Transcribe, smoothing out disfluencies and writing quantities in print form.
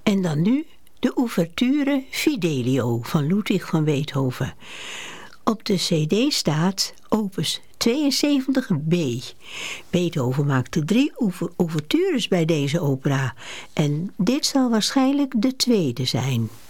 En dan nu de ouverture Fidelio van Ludwig van Beethoven. Op de cd staat opus 72b. Beethoven maakte 3 ouvertures bij deze opera. En dit zal waarschijnlijk de tweede zijn.